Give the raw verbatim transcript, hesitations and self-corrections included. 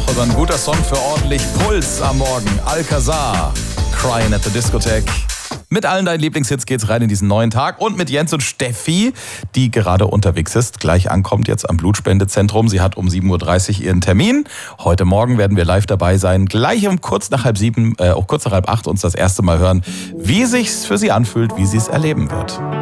Aber ein guter Song für ordentlich Puls am Morgen. Alcazar, Crying at the Discotheque. Mit allen deinen Lieblingshits geht's rein in diesen neuen Tag. Und mit Jens und Steffi, die gerade unterwegs ist, gleich ankommt jetzt am Blutspendezentrum. Sie hat um sieben Uhr dreißig ihren Termin. Heute Morgen werden wir live dabei sein. Gleich um kurz nach halb sieben, äh, auch kurz nach halb acht uns das erste Mal hören, wie sich's für sie anfühlt, wie sie es erleben wird.